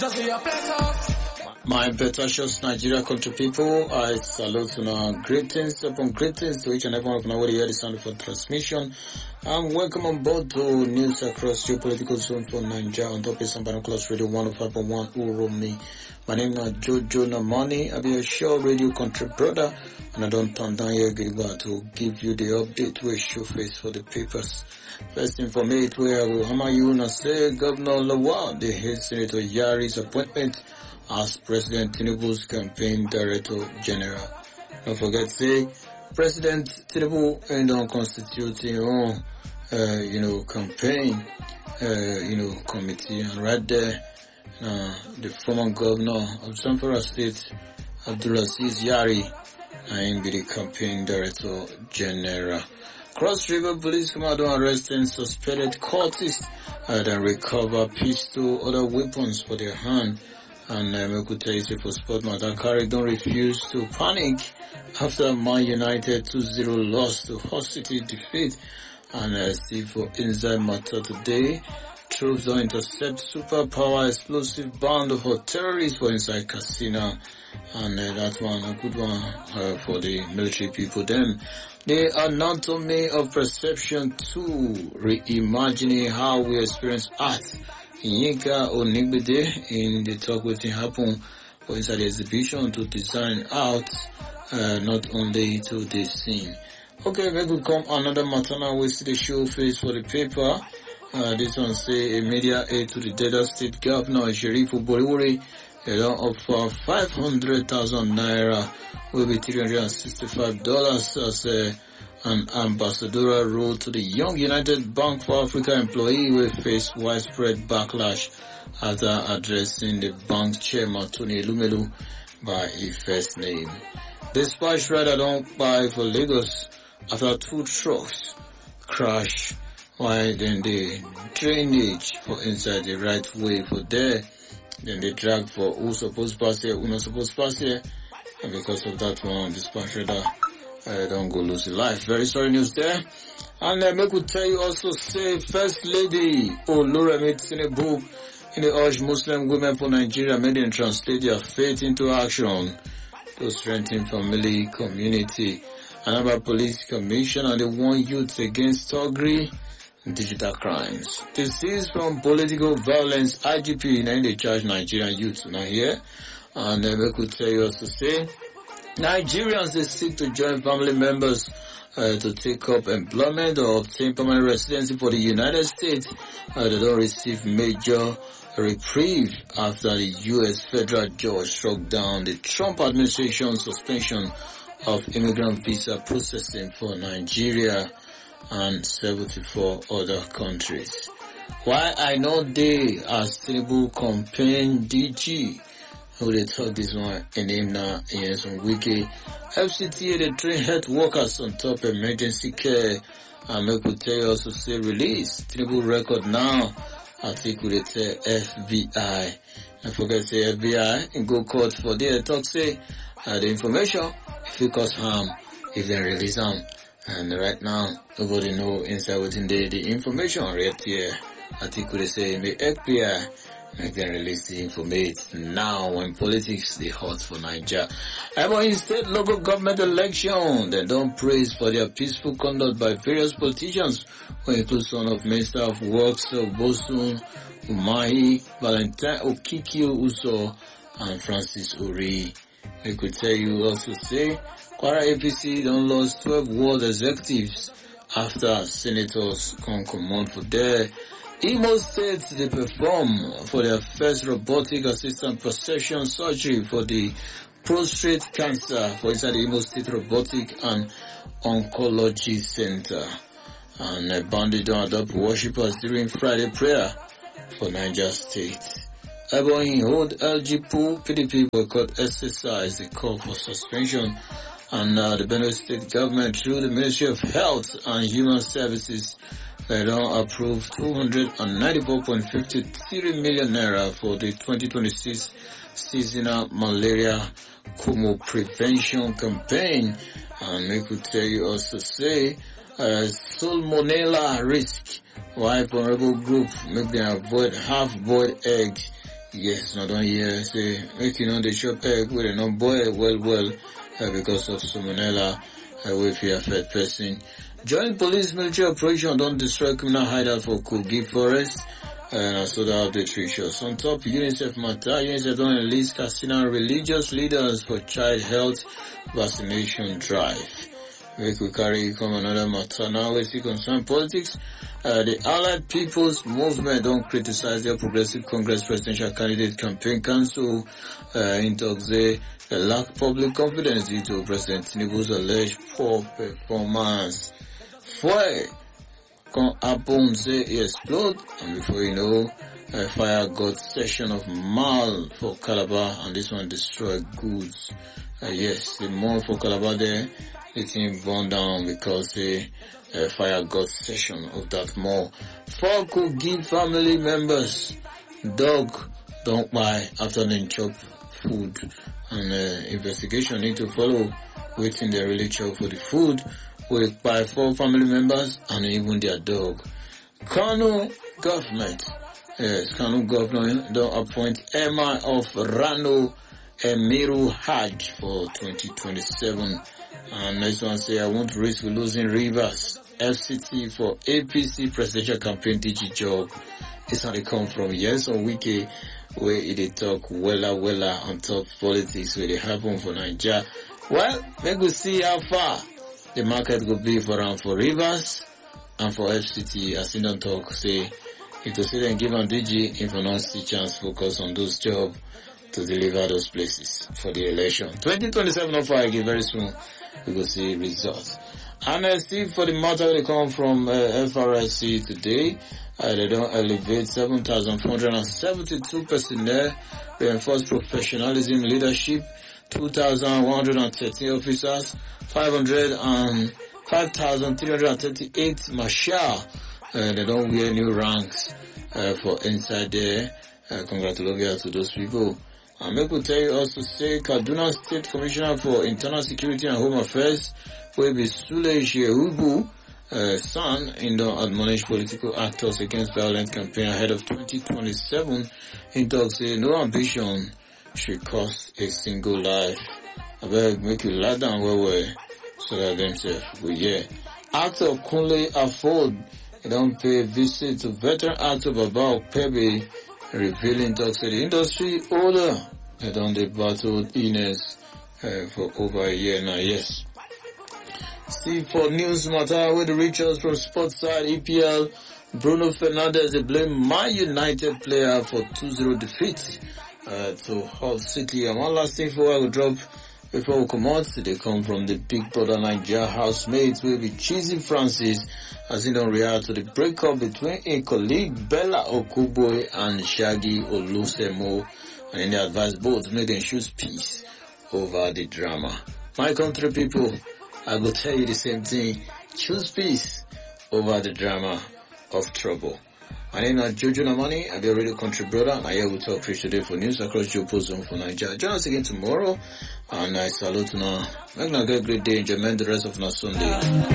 My precious Nigeria country people, I salute you greetings upon greetings to each and every one of you where you hear the sound for transmission. And welcome on board to News Across Geopolitical Zone for Nigeria on top of Sambano Class Radio 105.1 Uromi. My name is Jojo Namani. I'll be a show radio country brother, and I don't turn down here to give you the update where show face for the papers. First information where I will hammer you and say Governor Lawal, the head Senator Yari's appointment as President Tinubu's campaign director general. Don't forget say President Tinubu ain't on constituting own campaign committee, and right there the former governor of Zamfara State, Abdulaziz Yari, and be the campaign director general. Cross River Police Commando arresting suspected cultists that recover pistol, other weapons for their hand. And I could tell you for sport, Madakari don't refuse to panic after Man United 2-0 loss to Hull City defeat. And see for inside matter today, troops don't intercept superpower explosive band of terrorists for inside casino. And that one, a good one for the military people. Then the anatomy of perception 2, reimagining how we experience art. Yinka Onigbede in the talk with him happen for inside the exhibition to design out, not only to the scene. Okay, we will come another matter now. We see the show face for the paper. This one say a media aid to the Delta State Governor Sherifu Boriwori, a loan of 500,000 naira will be $365 as an ambassadorial role to the Young United Bank for Africa employee will face widespread backlash after addressing the bank's chairman Tony Elumelu by his first name. Dispatch rider don't buy for Lagos after 2 trucks crash while then the drainage for inside the right way for there. Then they drag for who supposed to pass here, who not supposed to pass here. And because of that one, dispatch rider don't go lose your life. Very sorry news there. And I could tell you also say First Lady Oluremi Tinubu in the urge Muslim women for Nigeria made them translate their faith into action to strengthen family, community. Another police commission and they warn youth against thuggery and digital crimes. This is from political violence. IGP and they charge Nigerian youth now here. And I could tell you also say Nigerians they seek to join family members to take up employment or obtain permanent residency for the United States. They don't receive major reprieve after the U.S. federal judge struck down the Trump administration suspension of immigrant visa processing for Nigeria and 74 other countries. Why I know they as Tinubu campaign DG. Who they talk this one in him now in some wiki. FCTA they train health workers on top emergency care. And I could tell you also say release Tinubu record now. Article they tell FBI. And forget say FBI and go court for their talk say the information if it cause harm if they release them. And right now nobody know inside within the information right here. Article they say in the FBI. Make them release the information now when politics they hot for Nigeria. But instead local government election, they don't praise for their peaceful conduct by various politicians, who include son of Minister of Works, Bosun, Umahi, Valentine Okikio Uso, and Francis Uri. We could tell you also say, Kwara APC don't lose 12 ward executives after senators come command for their Imo State, they perform for their first robotic assistant perception surgery for the prostate cancer for inside the Imo State Robotic and Oncology Center. And bandit don't adopt worshippers during Friday prayer for Niger State. Ebonyi hold LG Pool, PDP boycott exercise, the call for suspension. And the Benue State government through the Ministry of Health and Human Services they don't approve 294.53 million naira for the 2026 seasonal malaria Kumu prevention campaign. And we could tell you also say salmonella risk. Why vulnerable group make them avoid half-boiled eggs Yes, not one year. Say, make you know the shop egg with a non boil well, because of salmonella, with your fed person. Joint police military operation don't destroy criminal hideout for Kogi Forest. And also the update ratios. On top, UNICEF matter. UNICEF don't enlist casino religious leaders for child health vaccination drive. We could carry come another matter now. We see concern politics. The Allied People's Movement don't criticize their Progressive Congress presidential candidate campaign council. In talks they lack public confidence due to President Tinubu's alleged poor performance. Fue can happen, say he explode, and before you know, fire got session of Mal for Calabar, and this one destroyed goods. Yes, the mall for Calabar there, the thing burned down because the fire got session of that mall. 4 could give family members dog don't buy after they chop food, and investigation need to follow waiting they really chop for the food. With by 4 family members and even their dog. Kano government, yes, Kano government don't appoint Emma of Rano Emiru Hajj for 2027. And next one say, I won't risk losing Rivers FCT for APC presidential campaign DG job. It's how they come from. Yes, on Wiki, where they talk wella on top politics where they happen for Nigeria. Well, let us see how far the market could be for Rivers and for FCT. As you don't talk, say, if to say them give them DG, if not see chance focus on those jobs to deliver those places for the election. 2027 of far again very soon, we will see results. And see for the matter they come from FRSC today, they don't elevate 7,472 personnel, reinforce professionalism, leadership, 2,113 officers, 5,338 marshal. They don't wear new ranks for inside there. Congratulations to those people. And I could tell you also say Kaduna State Commissioner for Internal Security and Home Affairs will be Sule Shehubu son in the admonish political actors against violent campaign ahead of 2027. In talks say no ambition should cost a single life. I beg make you lie down well so that themselves will hear. Actor Kunle Afford don't pay visit to veteran actor Baba Pebe, revealing talks to the industry older. They don't they battled illness for over a year now. Yes. See for news matter with the Richards from sports side EPL. Bruno Fernandes they blame Man United player for 2-0 defeat to Hull City. And one last thing before I will drop before we come out, they come from the Big Brother Nigeria housemates will be Cheesy Francis as he don't react to the breakup between a colleague Bella Okuboy and Shaggy Olusemo, and in the advice both make them choose peace over the drama. My country people, I will tell you the same thing. Choose peace over the drama of trouble. My name is Jojo Namani. I'm your radio country brother, and I here will talk today for news across Jopo Zone for Nigeria. Join us again tomorrow, and I salute now. Make a great day. Enjoy the rest of our Sunday.